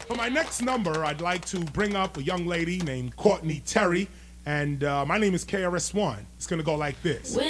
For my next number, I'd like to bring up a young lady named Courtney Terry, and my name is KRS-One. It's going to go like this.